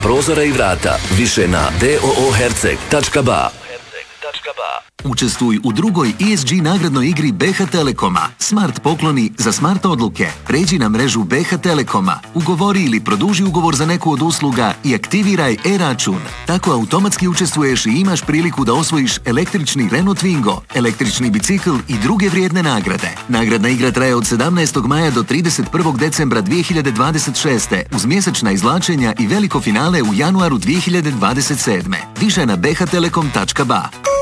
prozora i vrata više na dooherceg.ba. Učestvuj u drugoj ESG nagradnoj igri BH Telekoma. Smart pokloni za smart odluke. Pređi na mrežu BH Telekoma. Ugovori ili produži ugovor za neku od usluga i aktiviraj e-račun. Tako automatski učestvuješ i imaš priliku da osvojiš električni Renault Twingo, električni bicikl i druge vrijedne nagrade. Nagradna igra traje od 17. maja do 31. decembra 2026. uz mjesečna izvlačenja i veliko finale u januaru 2027. Više na bhtelekom.ba.